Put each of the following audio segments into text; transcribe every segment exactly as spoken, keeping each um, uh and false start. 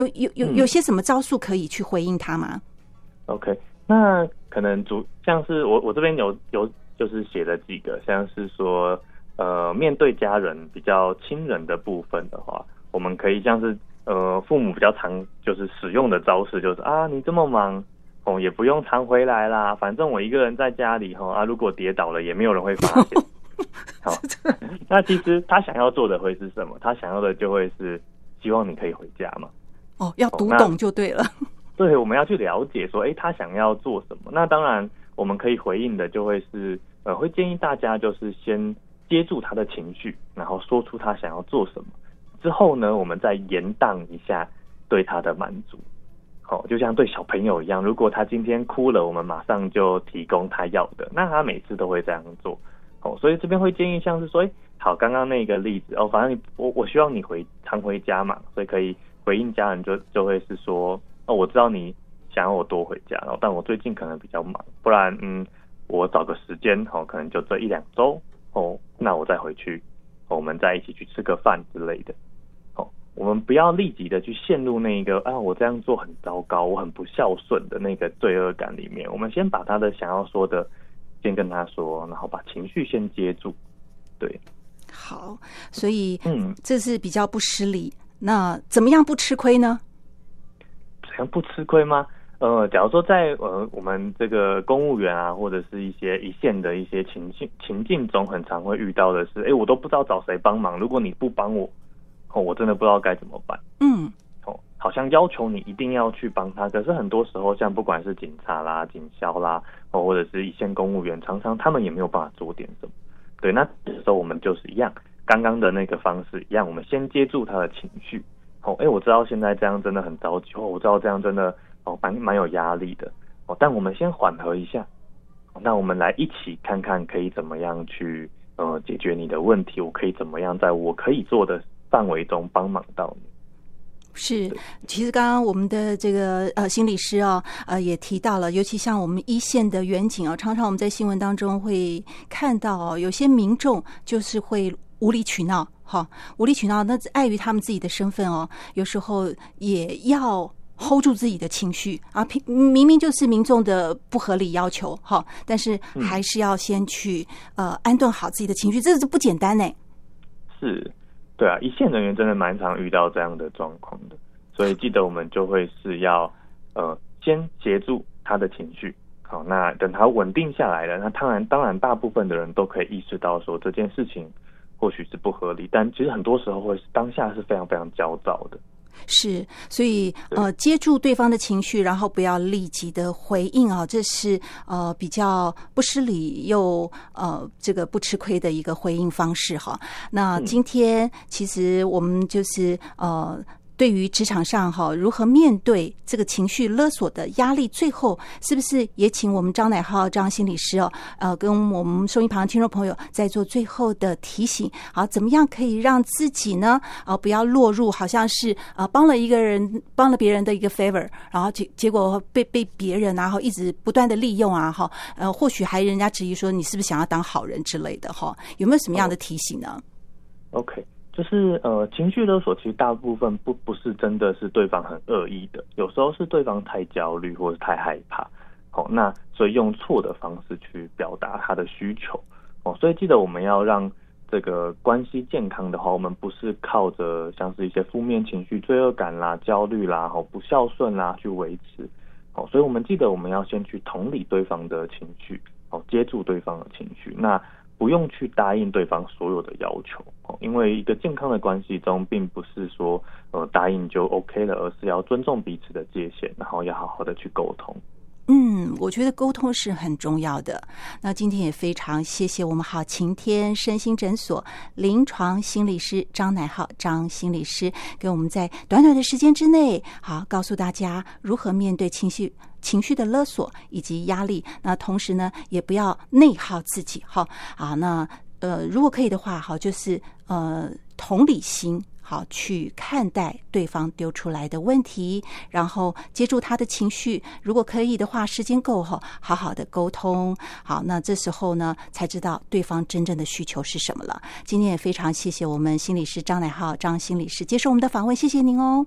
有有有些什么招数可以去回应他吗？ OK， 那可能主像是我我这边有有就是写了几个，像是说呃面对家人比较亲人的部分的话，我们可以像是呃父母比较常就是使用的招式，就是啊你这么忙哦也不用常回来啦，反正我一个人在家里哦啊如果跌倒了也没有人会发现。好，那其实他想要做的会是什么？他想要的就会是希望你可以回家嘛。 哦，要读懂就对了。 对，我们要去了解说，哎，他想要做什么。那当然，我们可以回应的就会是，呃，会建议大家就是先接住他的情绪，然后说出他想要做什么。之后呢，我们再延宕一下对他的满足。好，就像对小朋友一样，如果他今天哭了，我们马上就提供他要的，那他每次都会这样做。哦，所以这边会建议像是说，哎，好，刚刚那个例子哦，反正你我我希望你回常回家嘛，所以可以回应家人就就会是说，哦，我知道你想要我多回家，然后但我最近可能比较忙，不然嗯，我找个时间哦，可能就这一两周哦，那我再回去，哦，我们再一起去吃个饭之类的。哦，我们不要立即的去陷入那个啊，我这样做很糟糕，我很不孝顺的那个罪恶感里面。我们先把他的想要说的。先跟他说，然后把情绪先接住，对。 好，所以嗯，这是比较不失礼。那怎么样不吃亏呢？ 怎样不吃亏吗？呃，假如说在呃我们这个公务员啊，或者是一些一线的一些情境情境中，很常会遇到的是，哎，我都不知道找谁帮忙，如果你不帮我，哦，我真的不知道该怎么办。嗯。好像要求你一定要去帮他，可是很多时候像不管是警察啦、警消啦，哦，或者是一线公务员，常常他们也没有办法做点什么。对，那这时候我们就是一样，刚刚的那个方式一样，我们先接住他的情绪。哦，哎，我知道现在这样真的很着急，哦，我知道这样真的哦蛮蛮有压力的。哦，但我们先缓和一下，哦，那我们来一起看看可以怎么样去呃解决你的问题，我可以怎么样在我可以做的范围中帮忙到你。 是，其实刚刚我们的这个呃心理师啊，呃也提到了，尤其像我们一线的员警啊，常常我们在新闻当中会看到，哦，有些民众就是会无理取闹，哈，无理取闹，那碍于他们自己的身份哦，有时候也要 hold 住自己的情绪啊，明明就是民众的不合理要求，哈，但是还是要先去呃安顿好自己的情绪，这是不简单呢。 是。对啊，一线人员真的蛮常遇到这样的状况的，所以记得我们就会是要呃先协助他的情绪，好，那等他稳定下来了，那当然当然大部分的人都可以意识到说这件事情或许是不合理，但其实很多时候会当下是非常非常焦躁的。 是，所以呃，接住对方的情绪，然后不要立即的回应啊，这是呃比较不失礼又呃这个不吃亏的一个回应方式哈。那今天其实我们就是呃。对于职场上哈，如何面对这个情绪勒索的压力，最后是不是也请我们张乃浩张心理师哦，呃，跟我们收音旁的听众朋友再做最后的提醒，好，怎么样可以让自己呢，呃，不要落入好像是呃帮了一个人，帮了别人的一个 favor， 然后结结果被被别人然后一直不断的利用啊，哈，呃，或许还人家质疑说你是不是想要当好人之类的哈，有没有什么样的提醒呢？ ？OK。就是呃，情绪勒索其实大部分不不是真的是对方很恶意的，有时候是对方太焦虑或者太害怕，哦，那所以用错的方式去表达他的需求，哦，所以记得我们要让这个关系健康的话，我们不是靠着像是一些负面情绪、罪恶感啦、焦虑啦、哦不孝顺啦去维持，哦，所以我们记得我们要先去同理对方的情绪，哦，接住对方的情绪，那不用去答应对方所有的要求，因为一个健康的关系中，并不是说呃答应就 OK 了，而是要尊重彼此的界限，然后要好好的去沟通。 嗯，我觉得沟通是很重要的。那今天也非常谢谢我们好晴天身心诊所临床心理师张乃浩张心理师，给我们在短短的时间之内，好告诉大家如何面对情绪。情绪的勒索以及压力，那同时呢，也不要内耗自己哈啊。那呃，如果可以的话，好，就是呃，同理心，好去看待对方丢出来的问题，然后接住他的情绪。如果可以的话，时间够哈，好好的沟通。好，那这时候呢，才知道对方真正的需求是什么了。今天也非常谢谢我们心理师张乃浩张心理师接受我们的访问，谢谢您哦。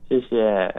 谢谢。